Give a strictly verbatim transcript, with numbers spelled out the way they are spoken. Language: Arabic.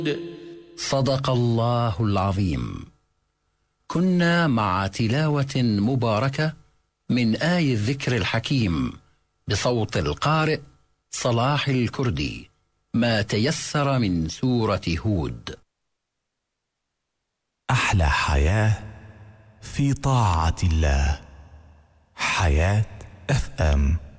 صدق الله العظيم. كنا مع تلاوة مباركة من آي الذكر الحكيم بصوت القارئ صلاح الكردي، ما تيسر من سورة هود. أحلى حياة في طاعة الله. حياة اف ام.